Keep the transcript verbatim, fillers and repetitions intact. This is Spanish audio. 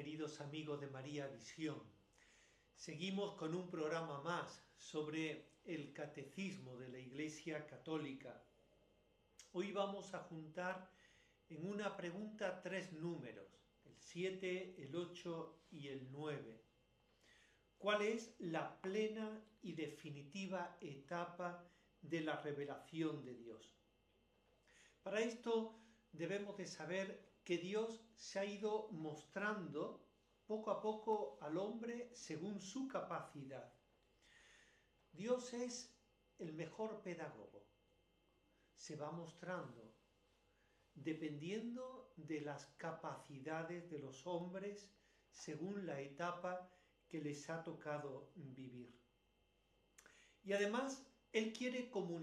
queridos amigos de María Visión. Seguimos con un programa más sobre el catecismo de la Iglesia Católica. Hoy vamos a juntar en una pregunta tres números, el siete, el ocho y el nueve. ¿Cuál es la plena y definitiva etapa de la revelación de Dios? Para esto debemos de saber que Dios se ha ido mostrando poco a poco al hombre según su capacidad. Dios es el mejor pedagogo. Se va mostrando dependiendo de las capacidades de los hombres según la etapa que les ha tocado vivir. Y además, Él quiere comunicar